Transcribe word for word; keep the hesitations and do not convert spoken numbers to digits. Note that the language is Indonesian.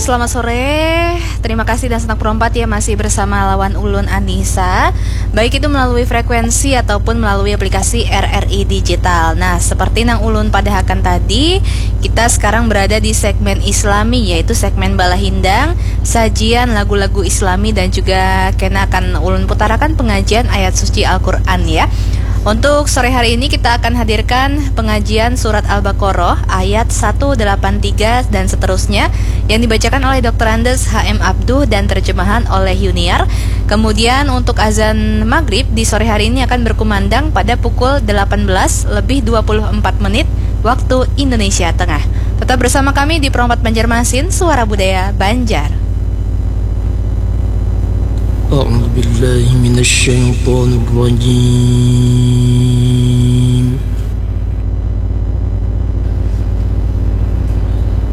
selamat sore. Terima kasih dan senang perompat ya masih bersama Lawan Ulun Anissa, baik itu melalui frekuensi ataupun melalui aplikasi R R I Digital. Nah, seperti Nang Ulun padahakan tadi, kita sekarang berada di segmen Islami, yaitu segmen Balahindang, sajian lagu-lagu Islami dan juga kena akan Ulun putarakan pengajian ayat suci Al-Quran ya. Untuk sore hari ini kita akan hadirkan pengajian surat Al-Baqarah ayat seratus delapan puluh tiga dan seterusnya yang dibacakan oleh doktor Andes H M Abduh dan terjemahan oleh Yuniar. Kemudian untuk azan maghrib di sore hari ini akan berkumandang pada pukul delapan belas lebih dua puluh empat menit waktu Indonesia Tengah. Tetap bersama kami di Perompat Banjarmasin, Suara Budaya Banjar. أعوذ بالله من الشيطان الرجيم